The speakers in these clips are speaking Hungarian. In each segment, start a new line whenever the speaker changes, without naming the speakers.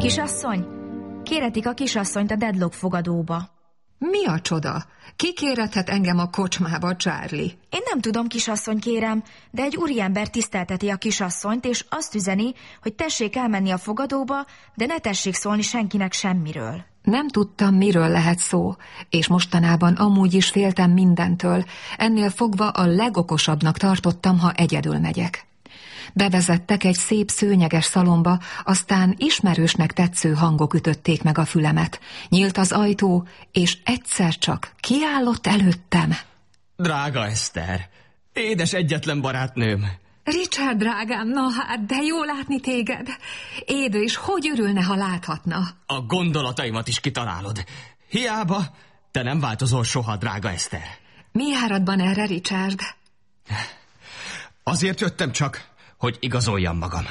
Kisasszony, kéretik a kisasszonyt a Deadlock fogadóba.
Mi a csoda? Ki kérethet engem a kocsmába, Charlie?
Én nem tudom, kisasszony, kérem, de egy úriember tisztelteti a kisasszonyt, és azt üzeni, hogy tessék elmenni a fogadóba, de ne tessék szólni senkinek semmiről.
Nem tudtam, miről lehet szó, és mostanában amúgy is féltem mindentől, ennél fogva a legokosabbnak tartottam, ha egyedül megyek. Bevezettek egy szép szőnyeges szalomba, aztán ismerősnek tetsző hangok ütötték meg a fülemet. Nyílt az ajtó, és egyszer csak kiállott előttem.
Drága Eszter, édes egyetlen barátnőm.
Richard, drágám, na hát, de jó látni téged. Édő is hogy örülne, ha láthatna?
A gondolataimat is kitalálod. Hiába, te nem változol soha, drága Eszter.
Mi áradban erre, Richard?
Azért jöttem csak, hogy igazoljam magam.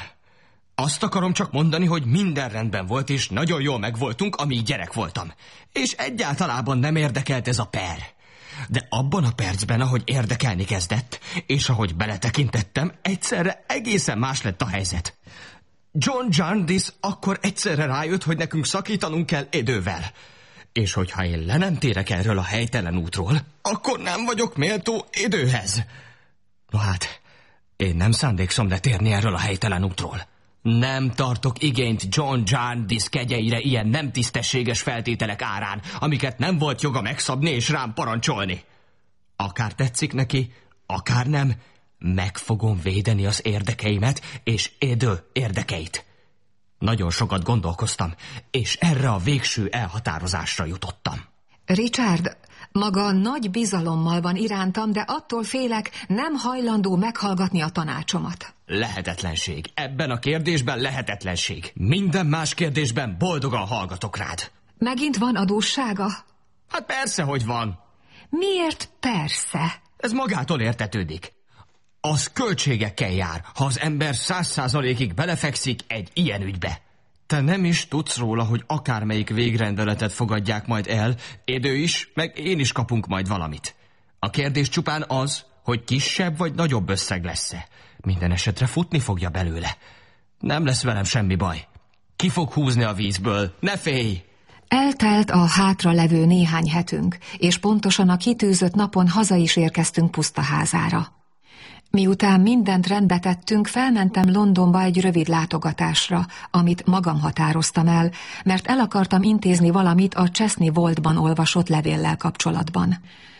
Azt akarom csak mondani, hogy minden rendben volt, és nagyon jól megvoltunk, amíg gyerek voltam. És egyáltalában nem érdekelt ez a per. De abban a percben, ahogy érdekelni kezdett, és ahogy beletekintettem, egyszerre egészen más lett a helyzet. John Jarndyce akkor egyszerre rájött, hogy nekünk szakítanunk kell Edővel. És hogyha én le nem térek erről a helytelen útról, akkor nem vagyok méltó Edőhez. No hát, én nem szándékszom letérni erről a helytelen útról. Nem tartok igényt John Jarndyce kegyeire ilyen nem tisztességes feltételek árán, amiket nem volt joga megszabni és rám parancsolni. Akár tetszik neki, akár nem, meg fogom védeni az érdekeimet és Edő érdekeit. Nagyon sokat gondolkoztam, és erre a végső elhatározásra jutottam.
Richard, maga nagy bizalommal van irántam, de attól félek, nem hajlandó meghallgatni a tanácsomat.
Lehetetlenség. Ebben a kérdésben lehetetlenség. Minden más kérdésben boldogan hallgatok rád.
Megint van adóssága?
Hát persze, hogy van.
Miért persze?
Ez magától értetődik. Az költségekkel jár, ha az ember 100%-ig belefekszik egy ilyen ügybe. Te nem is tudsz róla, hogy akármelyik végrendeletet fogadják majd el, Edő is, meg én is kapunk majd valamit. A kérdés csupán az, hogy kisebb vagy nagyobb összeg lesz-e. Minden esetre futni fogja belőle. Nem lesz velem semmi baj. Ki fog húzni a vízből? Ne félj!
Eltelt a hátralevő néhány hetünk, és pontosan a kitűzött napon haza is érkeztünk pusztaházára. Miután mindent rendbe tettünk, felmentem Londonba egy rövid látogatásra, amit magam határoztam el, mert el akartam intézni valamit a Chesney Voltban olvasott levéllel kapcsolatban.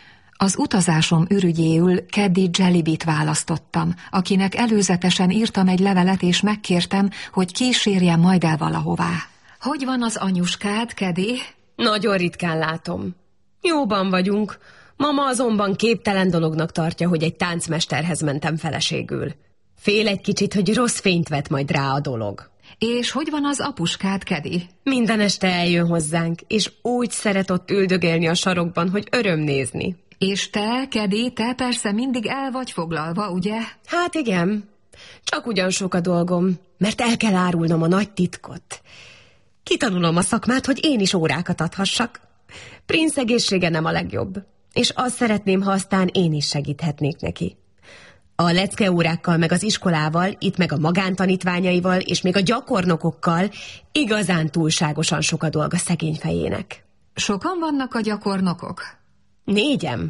Az utazásom ürügyéül Caddy Jellybit választottam, akinek előzetesen írtam egy levelet, és megkértem, hogy kísérjem majd el valahová. Hogy van az anyuskád, Caddy?
Nagyon ritkán látom. Jóban vagyunk. Mama azonban képtelen dolognak tartja, hogy egy táncmesterhez mentem feleségül. Fél egy kicsit, hogy rossz fényt vet majd rá a dolog.
És hogy van az apuskád, Caddy?
Minden este eljön hozzánk, és úgy szeret ott üldögélni a sarokban, hogy öröm nézni.
És te, Caddy, te persze mindig el vagy foglalva, ugye?
Hát igen, csak ugyan sok a dolgom, mert el kell árulnom a nagy titkot. Kitanulom a szakmát, hogy én is órákat adhassak. Prince egészsége nem a legjobb, és azt szeretném, ha aztán én is segíthetnék neki. A leckeórákkal meg az iskolával, itt meg a magántanítványaival, és még a gyakornokokkal igazán túlságosan sok a dolga szegény fejének.
Sokan vannak a gyakornokok?
4.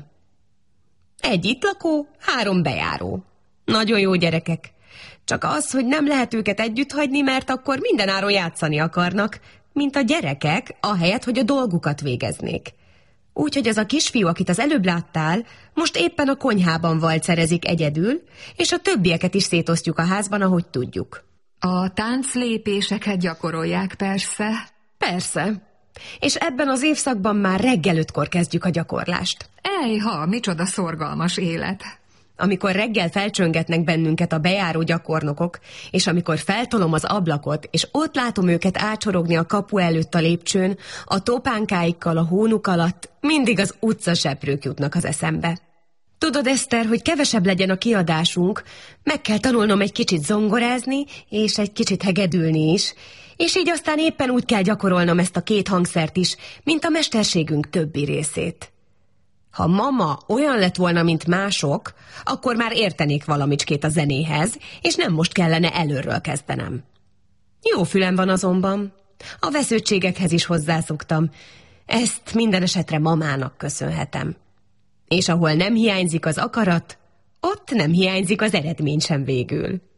Egy itt lakó, 3 bejáró. Nagyon jó gyerekek. Csak az, hogy nem lehet őket együtt hagyni, mert akkor mindenáron játszani akarnak, mint a gyerekek, ahelyett, hogy a dolgukat végeznék. Úgyhogy az a kisfiú, akit az előbb láttál, most éppen a konyhában valcerezik egyedül, és a többieket is szétosztjuk a házban, ahogy tudjuk.
A tánclépéseket gyakorolják, persze?
Persze. És ebben az évszakban már reggel 5-kor kezdjük a gyakorlást.
Ejha, micsoda szorgalmas élet!
Amikor reggel felcsöngetnek bennünket a bejáró gyakornokok, és amikor feltolom az ablakot, és ott látom őket ácsorogni a kapu előtt a lépcsőn, a topánkáikkal a hónuk alatt, mindig az utcaseprők jutnak az eszembe. Tudod, Eszter, hogy kevesebb legyen a kiadásunk, meg kell tanulnom egy kicsit zongorázni, és egy kicsit hegedülni is, és így aztán éppen úgy kell gyakorolnom ezt a 2 hangszert is, mint a mesterségünk többi részét. Ha mama olyan lett volna, mint mások, akkor már értenék valamicskét a zenéhez, és nem most kellene előről kezdenem. Jó fülem van azonban. A vesződtségekhez is hozzászoktam. Ezt minden esetre mamának köszönhetem. És ahol nem hiányzik az akarat, ott nem hiányzik az eredmény sem végül.